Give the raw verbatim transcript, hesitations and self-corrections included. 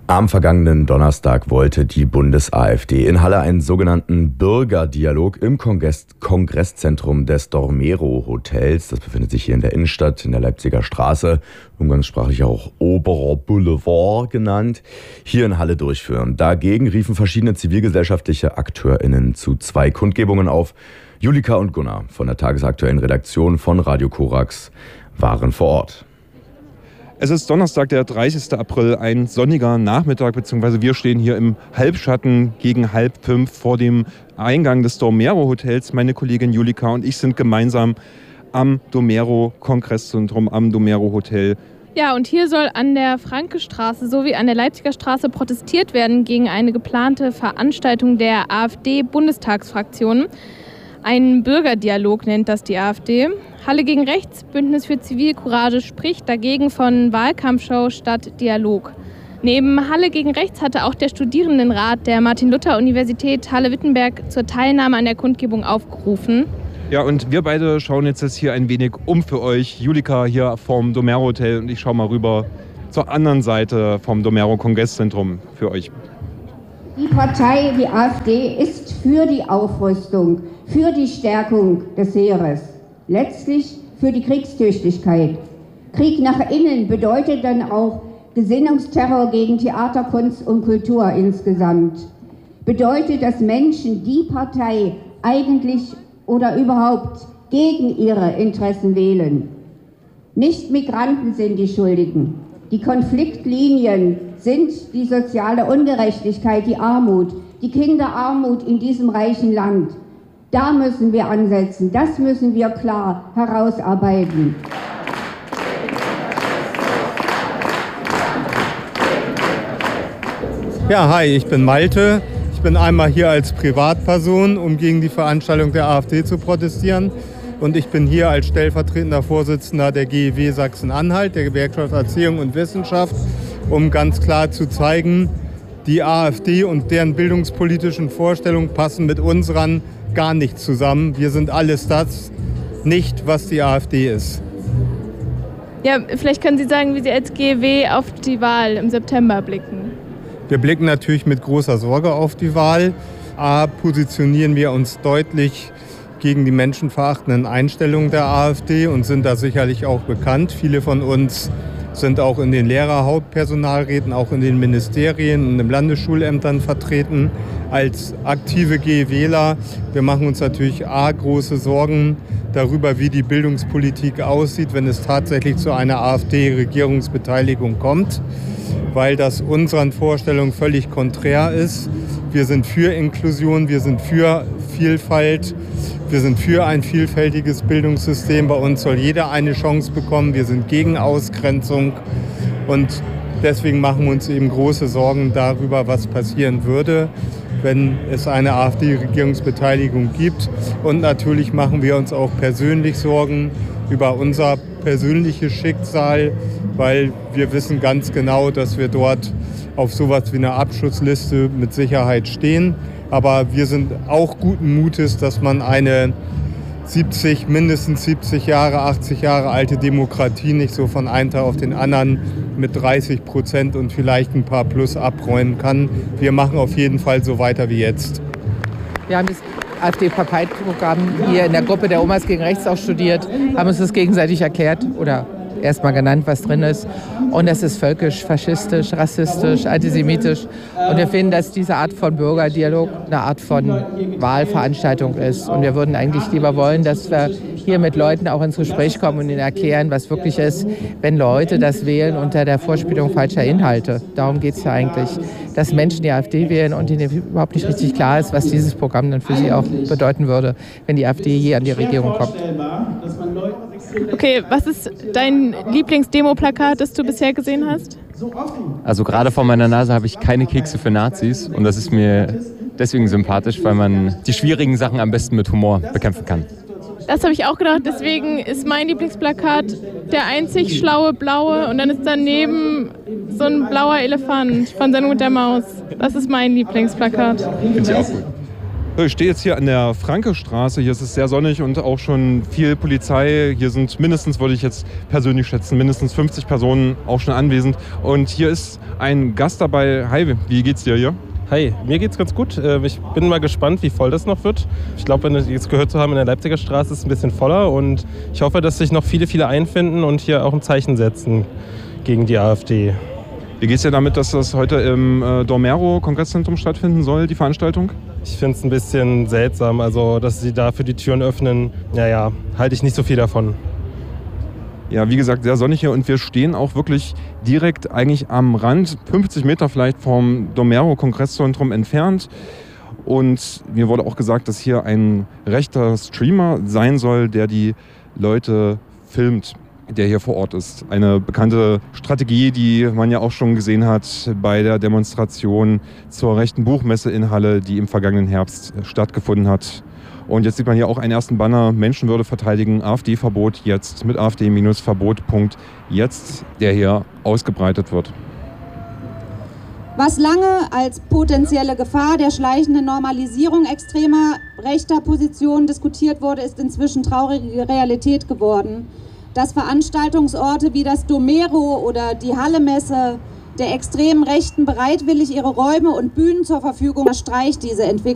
Am vergangenen Donnerstag wollte die Bundes-AfD in Halle einen sogenannten Bürgerdialog im Kongress- Kongresszentrum des Dormero Hotels. Das befindet sich hier in der Innenstadt, in der Leipziger Straße, umgangssprachlich auch Oberer Boulevard genannt, hier in Halle durchführen. Dagegen riefen verschiedene zivilgesellschaftliche AkteurInnen zu zwei Kundgebungen auf. Julika und Gunnar von der tagesaktuellen Redaktion von Radio Korax waren vor Ort. Es ist Donnerstag, der dreißigster April, ein sonniger Nachmittag, beziehungsweise wir stehen hier im Halbschatten gegen halb fünf vor dem Eingang des Dormero Hotels. Meine Kollegin Julika und ich sind gemeinsam am Dormero Kongresszentrum, am Dormero Hotel. Ja, und hier soll an der Frankestraße sowie an der Leipziger Straße protestiert werden gegen eine geplante Veranstaltung der AfD-Bundestagsfraktion. Ein Bürgerdialog nennt das die AfD. Halle gegen Rechts, Bündnis für Zivilcourage spricht dagegen von Wahlkampfshow statt Dialog. Neben Halle gegen Rechts hatte auch der Studierendenrat der Martin-Luther-Universität Halle-Wittenberg zur Teilnahme an der Kundgebung aufgerufen. Ja, und wir beide schauen jetzt hier ein wenig um für euch. Julika hier vom Dormero Hotel und ich schaue mal rüber zur anderen Seite vom Dormero Kongresszentrum für euch. Die Partei, die AfD, ist für die Aufrüstung, für die Stärkung des Heeres, letztlich für die Kriegstüchtigkeit. Krieg nach innen bedeutet dann auch Gesinnungsterror gegen Theater, Kunst und Kultur insgesamt. Bedeutet, dass Menschen die Partei eigentlich oder überhaupt gegen ihre Interessen wählen. Nicht Migranten sind die Schuldigen. Die Konfliktlinien sind die soziale Ungerechtigkeit, die Armut, die Kinderarmut in diesem reichen Land. Da müssen wir ansetzen, das müssen wir klar herausarbeiten. Ja, hi, ich bin Malte. Ich bin einmal hier als Privatperson, um gegen die Veranstaltung der AfD zu protestieren. Und ich bin hier als stellvertretender Vorsitzender der G E W Sachsen-Anhalt, der Gewerkschaft Erziehung und Wissenschaft, um ganz klar zu zeigen, die AfD und deren bildungspolitischen Vorstellungen passen mit unseren gar nicht zusammen. Wir sind alles das nicht, was die AfD ist. Ja, vielleicht können Sie sagen, wie Sie als G E W auf die Wahl im September blicken. Wir blicken natürlich mit großer Sorge auf die Wahl. A, positionieren wir uns deutlich gegen die menschenverachtenden Einstellungen der AfD und sind da sicherlich auch bekannt. Viele von uns sind auch in den Lehrerhauptpersonalräten, auch in den Ministerien und in Landesschulämtern vertreten als aktive GEWler. Wir machen uns natürlich A, große Sorgen darüber, wie die Bildungspolitik aussieht, wenn es tatsächlich zu einer AfD-Regierungsbeteiligung kommt, weil das unseren Vorstellungen völlig konträr ist. Wir sind für Inklusion, wir sind für Vielfalt, wir sind für ein vielfältiges Bildungssystem. Bei uns soll jeder eine Chance bekommen. Wir sind gegen Ausgrenzung und deswegen machen wir uns eben große Sorgen darüber, was passieren würde, wenn es eine AfD-Regierungsbeteiligung gibt. Und natürlich machen wir uns auch persönlich Sorgen über unser persönliches Schicksal, weil wir wissen ganz genau, dass wir dort auf sowas wie eine Abschutzliste mit Sicherheit stehen. Aber wir sind auch guten Mutes, dass man eine siebzig, mindestens siebzig Jahre, achtzig Jahre alte Demokratie nicht so von einem Tag auf den anderen mit dreißig Prozent und vielleicht ein paar Plus abräumen kann. Wir machen auf jeden Fall so weiter wie jetzt. Wir haben das AfD-Parteiprogramm hier in der Gruppe der Omas gegen Rechts auch studiert, haben uns das gegenseitig erklärt oder erstmal genannt, was drin ist. Und es ist völkisch, faschistisch, rassistisch, antisemitisch. Und wir finden, dass diese Art von Bürgerdialog eine Art von Wahlveranstaltung ist. Und wir würden eigentlich lieber wollen, dass wir hier mit Leuten auch ins Gespräch kommen und ihnen erklären, was wirklich ist, wenn Leute das wählen unter der Vorspielung falscher Inhalte. Darum geht es ja eigentlich, dass Menschen die AfD wählen und ihnen überhaupt nicht richtig klar ist, was dieses Programm dann für sie auch bedeuten würde, wenn die AfD je an die Regierung kommt. Okay, was ist dein Lieblingsdemo-Plakat, das du bisher gesehen hast? Also gerade vor meiner Nase habe ich keine Kekse für Nazis und das ist mir deswegen sympathisch, weil man die schwierigen Sachen am besten mit Humor bekämpfen kann. Das habe ich auch gedacht, deswegen ist mein Lieblingsplakat der einzig schlaue Blaue und dann ist daneben so ein blauer Elefant von Sendung mit der Maus. Das ist mein Lieblingsplakat. Finde ich auch gut. Ich stehe jetzt hier an der Frankestraße. Hier ist es sehr sonnig und auch schon viel Polizei. Hier sind mindestens, würde ich jetzt persönlich schätzen, mindestens fünfzig Personen auch schon anwesend. Und hier ist ein Gast dabei. Hi, wie geht's dir hier? Hi, mir geht's ganz gut. Ich bin mal gespannt, wie voll das noch wird. Ich glaube, wenn wir jetzt gehört zu haben, in der Leipziger Straße ist es ein bisschen voller. Und ich hoffe, dass sich noch viele, viele einfinden und hier auch ein Zeichen setzen gegen die AfD. Wie geht's dir damit, dass das heute im äh, Dormero-Kongresszentrum stattfinden soll, die Veranstaltung? Ich finde es ein bisschen seltsam, also dass sie dafür die Türen öffnen. Naja, halte ich nicht so viel davon. Ja, wie gesagt, sehr sonnig hier und wir stehen auch wirklich direkt eigentlich am Rand, fünfzig Meter vielleicht vom Dormero-Kongresszentrum entfernt. Und mir wurde auch gesagt, dass hier ein rechter Streamer sein soll, der die Leute filmt, der hier vor Ort ist. Eine bekannte Strategie, die man ja auch schon gesehen hat bei der Demonstration zur rechten Buchmesse in Halle, die im vergangenen Herbst stattgefunden hat. Und jetzt sieht man hier auch einen ersten Banner, Menschenwürde verteidigen, AfD-Verbot jetzt mit A f D Verbot Punkt jetzt, der hier ausgebreitet wird. Was lange als potenzielle Gefahr der schleichenden Normalisierung extremer rechter Positionen diskutiert wurde, ist inzwischen traurige Realität geworden. Dass Veranstaltungsorte wie das Dormero oder die Halle-Messe der extremen Rechten bereitwillig ihre Räume und Bühnen zur Verfügung streicht diese Entwicklung.